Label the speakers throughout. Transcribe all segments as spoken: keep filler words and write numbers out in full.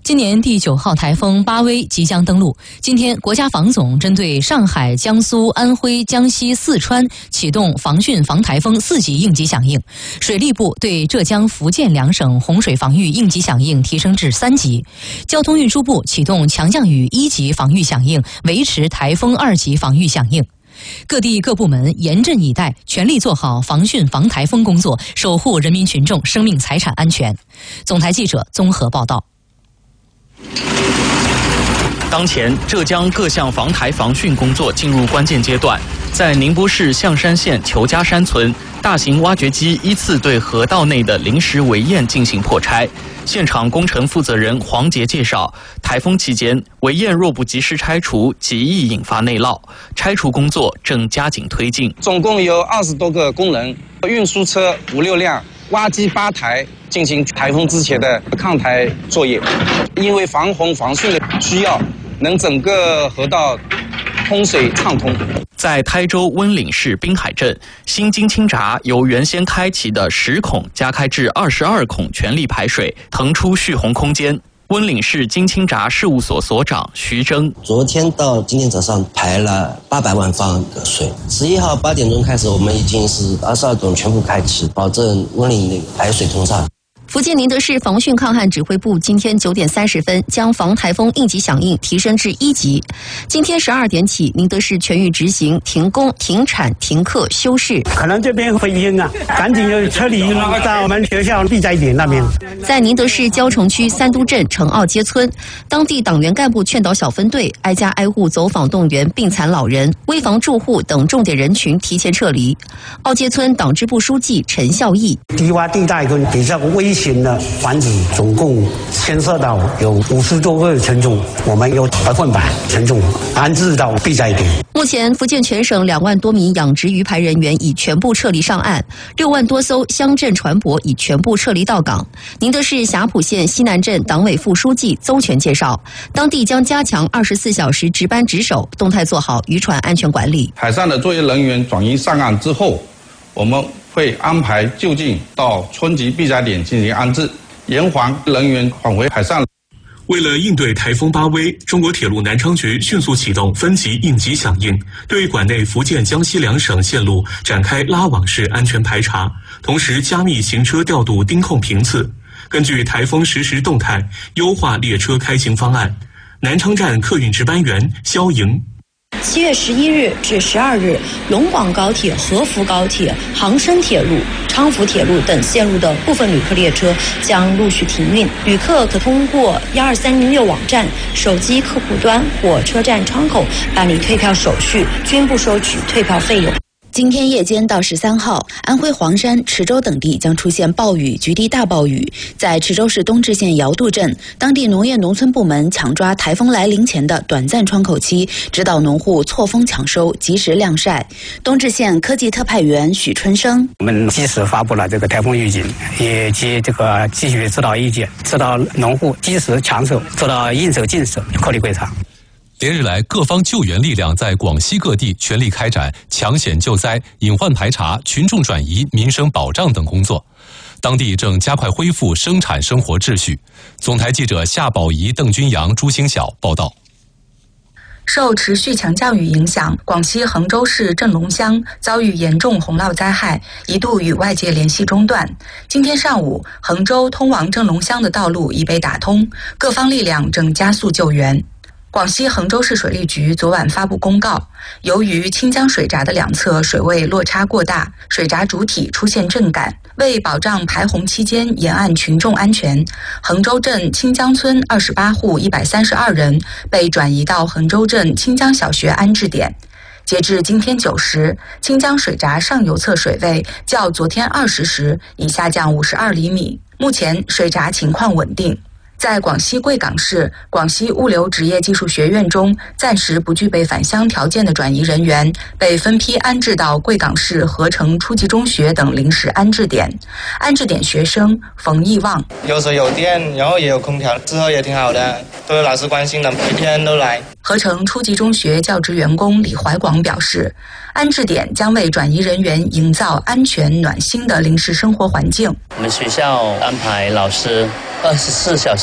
Speaker 1: 今年第九号台风巴威即将登陆。今天，国家防总针对上海、江苏、安徽、江西、四川启动防汛防台风四级应急响应，水利部对浙江、福建两省洪水防御应急响应提升至三级，交通运输部启动强降雨一级防御响应，维持台风二级防御响应。各地各部门严阵以待，全力做好防汛防台风工作，守护人民群众生命财产安全。总台记者综合报道。
Speaker 2: 当前，浙江各项防台防汛工作进入关键阶段。在宁波市象山县裘家山村，大型挖掘机依次对河道内的临时围堰进行破拆。现场工程负责人黄杰介绍，台风期间，围堰若不及时拆除，极易引发内涝。拆除工作正加紧推进。
Speaker 3: 总共有二十多个工人，运输车五六辆，挖机八台，进行台风之前的抗台作业。因为防洪防汛的需要，能整个河道通水畅通。
Speaker 2: 在台州温岭市滨海镇，新金清闸由原先开启的十孔加开至二十二孔全力排水，腾出蓄洪空间。温岭市金清闸事务所所长徐峥：
Speaker 4: 昨天到今天早上排了八百万方的水。十一号八点钟开始，我们已经是二十二孔全部开启，保证温岭的排水通畅。
Speaker 5: 福建宁德市防汛抗旱指挥部今天九点三十分将防台风应急响应提升至一级。今天十二点起，宁德市全域执行停工、停产、停课、休市。
Speaker 6: 可能这边会晕啊，赶紧就撤离到我们学校避灾点那边。
Speaker 5: 在宁德市蕉城区三都镇城坳街村，当地党员干部劝导小分队挨家挨户走访动员病残老人、危房住户等重点人群提前撤离。坳街村党支部书记陈孝义：
Speaker 6: 低洼地带跟比较危险的房子，总共牵涉到有五十多个群众，我们有百分百群众安置到避灾点。
Speaker 5: 目前，福建全省两万多名养殖鱼排人员已全部撤离上岸，六万多艘乡镇船舶已全部撤离到港。宁德市霞浦县西南镇党委副书记邹全介绍，当地将加强二十四小时值班值守，动态做好渔船安全管理。
Speaker 7: 海上的作业人员转移上岸之后，我们会安排就近到村级避灾点进行安置，延缓人员返回海上。
Speaker 8: 为了应对台风巴威，中国铁路南昌局迅速启动分级应急响应，对管内福建、江西两省线路展开拉网式安全排查，同时加密行车调度盯控频次，根据台风实时动态优化列车开行方案。南昌站客运值班员肖莹。
Speaker 9: 七月十一日至十二日，龙广高铁、合福高铁、杭深铁路、昌福铁路等线路的部分旅客列车将陆续停运，旅客可通过一二三零六网站、手机客户端或车站窗口办理退票手续，均不收取退票费用。
Speaker 10: 今天夜间到十三号，安徽黄山、池州等地将出现暴雨、局地大暴雨。在池州市东至县尧渡镇，当地农业农村部门抢抓台风来临前的短暂窗口期，指导农户错峰抢收，及时晾晒。东至县科技特派员许春生：
Speaker 11: 我们及时发布了这个台风预警，以及这个继续指导意见，指导农户及时抢收，做到应收尽收，颗粒归场。
Speaker 12: 连日来，各方救援力量在广西各地全力开展抢险救灾、隐患排查、群众转移、民生保障等工作。当地正加快恢复生产生活秩序。总台记者夏宝仪、邓军阳、朱星晓报道。
Speaker 13: 受持续强降雨影响，广西衡州市镇龙乡遭遇严重洪涝灾害，一度与外界联系中断。今天上午，衡州通往镇龙乡的道路已被打通，各方力量正加速救援。广西衡州市水利局昨晚发布公告，由于清江水闸的两侧水位落差过大，水闸主体出现震感，为保障排洪期间沿岸群众安全，衡州镇清江村二十八户一百三十二人被转移到衡州镇清江小学安置点。截至今天九时，清江水闸上游侧水位较昨天二十时已下降五十二厘米，目前水闸情况稳定。在广西贵港市广西物流职业技术学院中，暂时不具备返乡条件的转移人员被分批安置到贵港市合成初级中学等临时安置点。安置点学生冯义旺：
Speaker 14: 有水有电，然后也有空调，之后也挺好的，都有老师关心的，每天都来。
Speaker 13: 合成初级中学教职员工李怀广表示，安置点将为转移人员营造安全暖心的临时生活环境。
Speaker 15: 我们学校安排老师二十四小时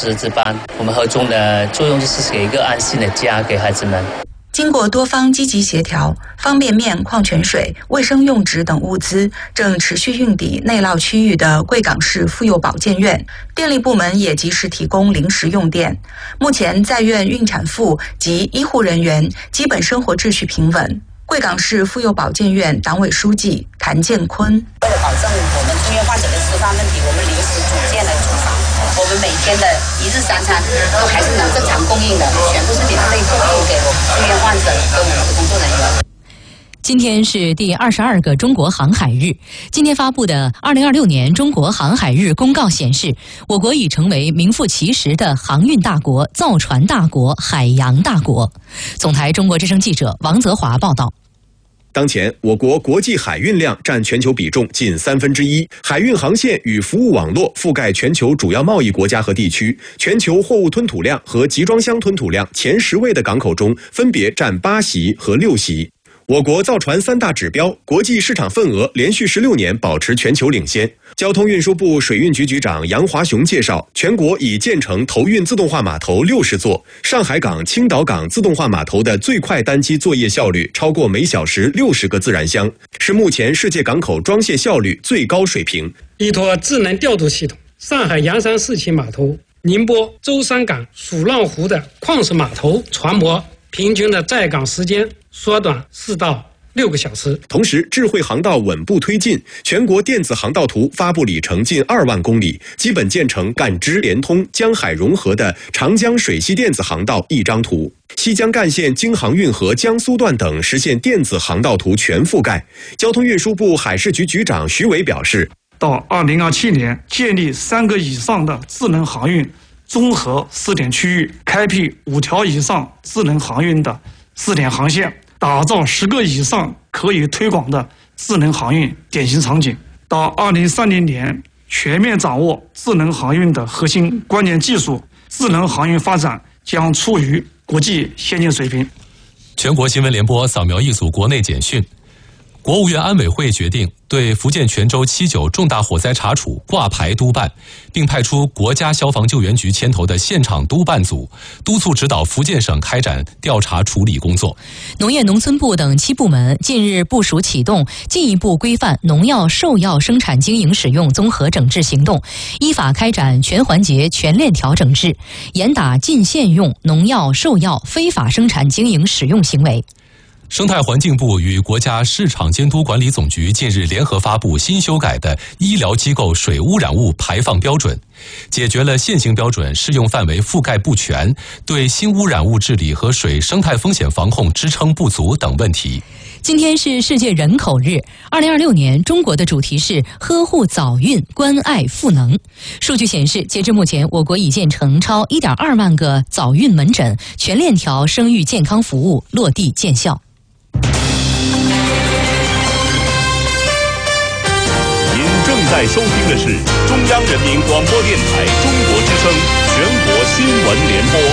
Speaker 15: 师值班。我们合作的作用就是给一个安心的家给孩子们。
Speaker 13: 经过多方积极协调，方便面、矿泉水、卫生用纸等物资正持续运抵内涝区域的贵港市妇幼保健院，电力部门也及时提供临时用电。目前在院孕产妇及医护人员基本生活秩序平稳。贵港市妇幼保健院党委书记谭建坤：
Speaker 16: 为了保证我们住院患者的吃饭问题，我们临时组建了厨房，我们每天的一日三餐都还是能正常供应的，全部是免费供应给我们住院患者和我们的工作人员。
Speaker 1: 今天是第二十二个中国航海日。今天发布的二零二六年中国航海日公告显示，我国已成为名副其实的航运大国、造船大国、海洋大国。总台中国之声记者王泽华报道。
Speaker 17: 当前，我国国际海运量占全球比重近三分之一，海运航线与服务网络覆盖全球主要贸易国家和地区，全球货物吞吐量和集装箱吞吐量前十位的港口中，分别占八席和六席。我国造船三大指标，国际市场份额连续十六年保持全球领先。交通运输部水运局局长杨华雄介绍，全国已建成投运自动化码头六十座，上海港、青岛港自动化码头的最快单机作业效率超过每小时六十个自然箱，是目前世界港口装卸效率最高水平。
Speaker 18: 依托智能调度系统，上海洋山四期码头、宁波舟山港、蜀浪湖的矿石码头船舶平均的在港时间缩短四到六个小时。
Speaker 17: 同时，智慧航道稳步推进，全国电子航道图发布里程近二万公里，基本建成干支连通、江海融合的长江水系电子航道一张图。西江干线京杭运河江苏段等实现电子航道图全覆盖。交通运输部海事局局长徐伟表示，
Speaker 19: 到二零二七年建立三个以上的智能航运综合试点区域，开辟五条以上智能航运的试点航线，打造十个以上可以推广的智能航运典型场景。到二零三零年，全面掌握智能航运的核心关键技术，智能航运发展将处于国际先进水平。
Speaker 12: 全国新闻联播扫描一组国内简讯。国务院安委会决定对福建泉州七九重大火灾查处挂牌督办，并派出国家消防救援局牵头的现场督办组，督促指导福建省开展调查处理工作。
Speaker 1: 农业农村部等七部门近日部署启动进一步规范农药、兽药生产经营使用综合整治行动，依法开展全环节全链条整治，严打禁限用农药、兽药非法生产经营使用行为。
Speaker 12: 生态环境部与国家市场监督管理总局近日联合发布新修改的医疗机构水污染物排放标准，解决了现行标准适用范围覆盖不全、对新污染物治理和水生态风险防控支撑不足等问题。
Speaker 1: 今天是世界人口日，二零二六年中国的主题是呵护早孕、关爱赋能。数据显示，截至目前，我国已建成超一点二万个早孕门诊，全链条生育健康服务落地见效。
Speaker 20: 正在收听的是中央人民广播电台中国之声全国新闻联播。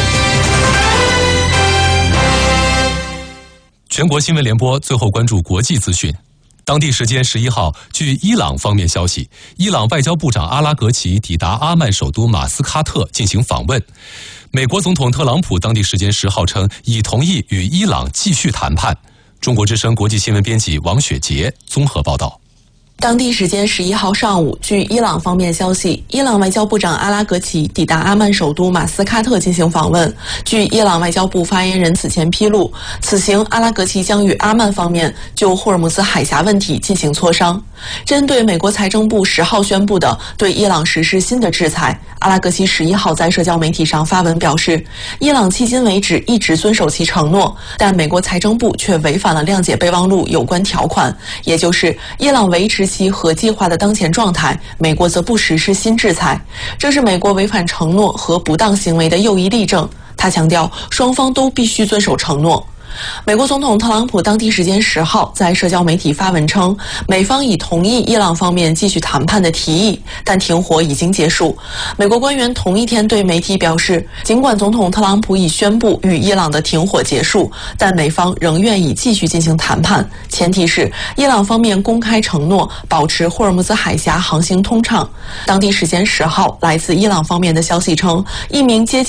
Speaker 12: 全国新闻联播最后关注国际资讯。当地时间十一号，据伊朗方面消息，伊朗外交部长阿拉格齐抵达阿曼首都马斯喀特进行访问。美国总统特朗普当地时间十号称，已同意与伊朗继续谈判。中国之声国际新闻编辑王雪杰综合报道。
Speaker 21: 当地时间十一号上午，据伊朗方面消息，伊朗外交部长阿拉格齐抵达阿曼首都马斯喀特进行访问。据伊朗外交部发言人此前披露，此行阿拉格齐将与阿曼方面就霍尔木兹海峡问题进行磋商。针对美国财政部十号宣布的对伊朗实施新的制裁，阿拉格齐十一号在社交媒体上发文表示，伊朗迄今为止一直遵守其承诺，但美国财政部却违反了谅解备忘录有关条款，也就是伊朗维持其核计划的当前状态，美国则不实施新制裁，这是美国违反承诺和不当行为的又一例证。他强调，双方都必须遵守承诺。 美国总统特朗普当地时间十号在社交媒体发文称，美方已同意伊朗方面继续谈判的提议，但停火已经结束。美国官员同一天对媒体表示，尽管总统特朗普已宣布与伊朗的停火结束，但美方仍愿意继续进行谈判，前提是伊朗方面公开承诺保持霍尔木兹海峡航行通畅。当地时间十号，来自伊朗方面的消息称，一名接